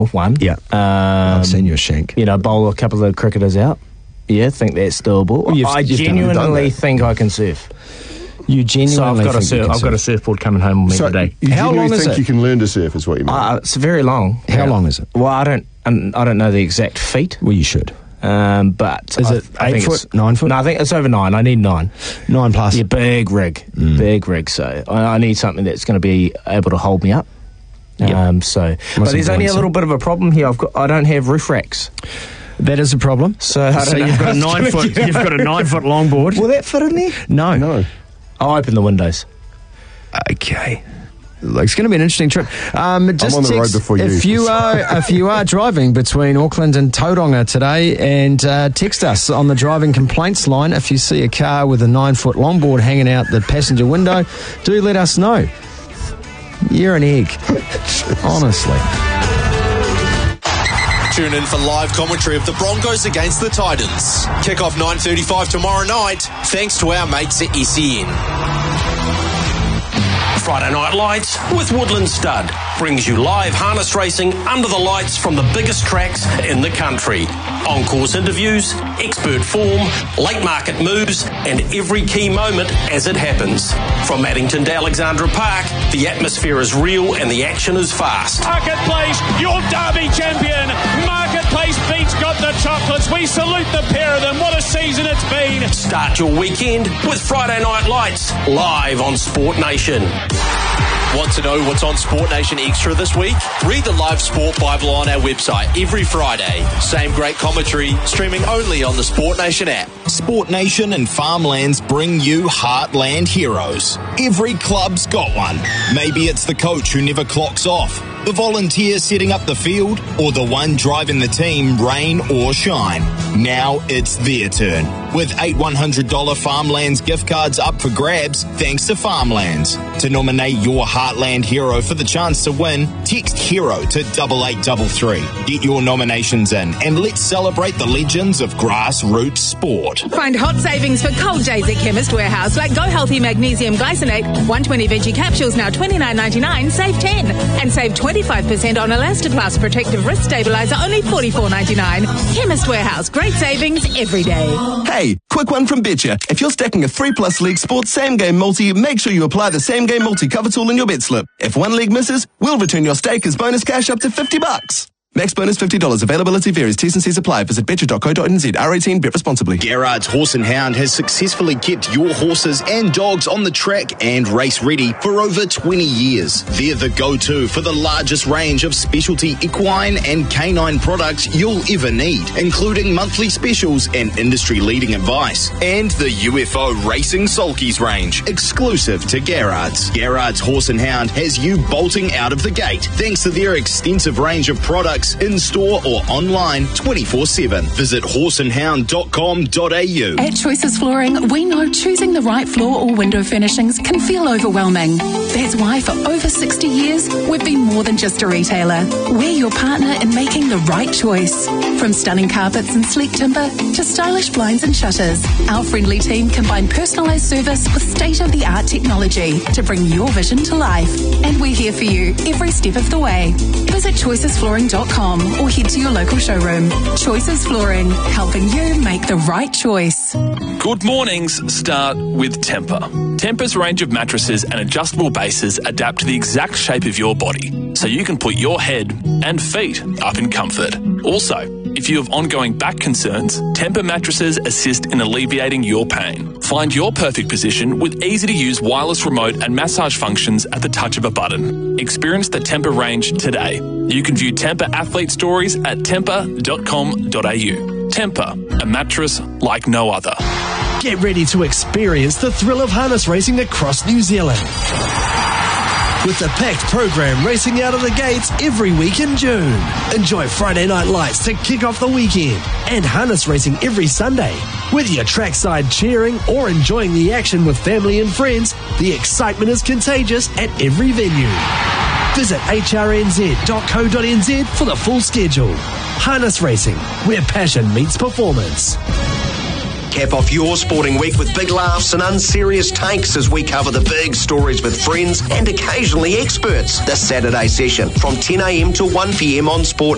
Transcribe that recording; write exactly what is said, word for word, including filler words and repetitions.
one. Yeah, um, I've seen your shank. You know, bowl a couple of cricketers out. Yeah, think that's doable. Well, you've, I you've genuinely done, done think I can surf. You genuinely so I've got think a surf, you can I've surf. got a surfboard coming home with me So today. you How long genuinely is think it? you can learn to surf, is what you mean? Uh, it's very long. How Yeah. long is it? Well, I don't, um, I don't know the exact feet. Well, you should. Um, but Is I, it I eight think foot, it's- nine foot? No, I think it's over nine. I need nine. Nine plus. Yeah, big rig, Mm. big rig. So I, I need something that's going to be able to hold me up. Yep. Um, so, but some there's only a buoyancy. little bit of a problem here. I've got, I don't have roof racks. That is a problem. So, I don't so know you've how got a it's nine gonna foot. get- You've got a nine foot longboard. Will that fit in there? No. No. I'll open the windows. Okay. Like, it's going to be an interesting trip. Um, just on the road text before you. If you are if you are driving between Auckland and Tauranga today, and uh, text us on the driving complaints line if you see a car with a nine foot longboard hanging out the passenger window. Do let us know. You're an egg, honestly. Tune in for live commentary of the Broncos against the Titans. Kick-off nine thirty-five tomorrow night, thanks to our mates at S E N. Friday Night Lights with Woodland Stud brings you live harness racing under the lights from the biggest tracks in the country. On-course interviews, expert form, late market moves, and every key moment as it happens. From Addington to Alexandra Park, the atmosphere is real and the action is fast. Marketplace, your Derby champion. Marketplace beats Got the Chocolates. We salute the pair of them. What a season it's been. Start your weekend with Friday Night Lights live on Sport Nation. Want to know what's on Sport Nation Extra this week? Read the live sport Bible on our website every Friday. Same great commentary, streaming only on the Sport Nation app. Sport Nation and Farmlands bring you Heartland Heroes. Every club's got one. Maybe it's the coach who never clocks off, the volunteer setting up the field, or the one driving the team, rain or shine. Now it's their turn. With eight one hundred dollars Farmlands gift cards up for grabs, thanks to Farmlands. To nominate your Heartland Hero for the chance to win, text HERO to double eight double three. Get your nominations in and let's celebrate the legends of grassroots sport. Find hot savings for cold days at Chemist Warehouse, like Go Healthy Magnesium Glycinate, one hundred twenty veggie capsules now twenty-nine ninety-nine, save ten. And save twenty-five percent on Elastoplast Protective Wrist Stabilizer, only forty-four ninety-nine. Chemist Warehouse, great savings every day. Hey, quick one from Betcha. If you're stacking a three plus leg sports same game multi, make sure you apply the same game multi cover tool in your bet slip. If one leg misses, we'll return your stake as bonus cash up to fifty bucks. Max bonus fifty dollars. Availability varies. T's and C's apply. Visit betcha dot co dot n z. R eighteen. Bet responsibly. Garrard's Horse and Hound has successfully kept your horses and dogs on the track and race ready for over twenty years. They're the go-to for the largest range of specialty equine and canine products you'll ever need, including monthly specials and industry-leading advice. And the U F O Racing Sulkies range, exclusive to Garrard's. Garrard's Horse and Hound has you bolting out of the gate thanks to their extensive range of products in-store or online twenty-four seven. Visit horse and hound dot com dot a u. At Choices Flooring, we know choosing the right floor or window furnishings can feel overwhelming. That's why for over sixty years, we've been more than just a retailer. We're your partner in making the right choice. From stunning carpets and sleek timber to stylish blinds and shutters, our friendly team combine personalised service with state-of-the-art technology to bring your vision to life. And we're here for you every step of the way. Visit choices flooring dot com or head to your local showroom. Choices Flooring, helping you make the right choice. Good mornings start with Temper. Temper's range of mattresses and adjustable bases adapt to the exact shape of your body, so you can put your head and feet up in comfort. Also, if you have ongoing back concerns, Temper mattresses assist in alleviating your pain. Find your perfect position with easy-to-use wireless remote and massage functions at the touch of a button. Experience the Temper range today. You can view Temper athlete stories at temper dot com dot a u. Temper, a mattress like no other. Get ready to experience the thrill of harness racing across New Zealand. With the packed program racing out of the gates every week in June. Enjoy Friday Night Lights to kick off the weekend and harness racing every Sunday. Whether you're trackside cheering or enjoying the action with family and friends, the excitement is contagious at every venue. Visit h r n z dot co dot n z for the full schedule. Harness racing, where passion meets performance. Cap off your sporting week with big laughs and unserious takes as we cover the big stories with friends and occasionally experts. This Saturday session from ten a m to one p m on Sport